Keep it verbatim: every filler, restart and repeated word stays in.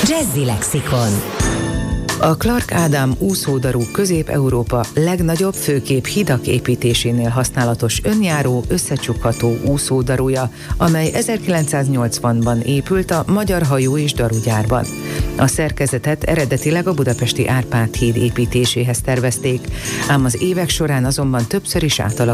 Jazzy Lexikon. A Clark Ádám úszódarú Közép-Európa legnagyobb főkép hidak építésénél használatos önjáró, összecsukható úszódarúja, amely ezerkilencszáznyolcvanban épült a Magyar Hajó- és Darugyárban. A szerkezetet eredetileg a budapesti Árpád híd építéséhez tervezték, ám az évek során azonban többször is átalakították